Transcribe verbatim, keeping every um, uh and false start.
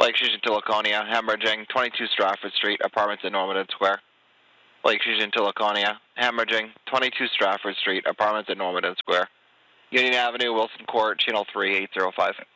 Lake Fusion to Laconia, hemorrhaging, twenty-two Stratford Street, apartments in Normanton Square. Lake Fusion to Laconia, hemorrhaging, twenty-two Stratford Street, apartments in Normanton Square. Union Avenue, Wilson Court, Channel three eight zero five.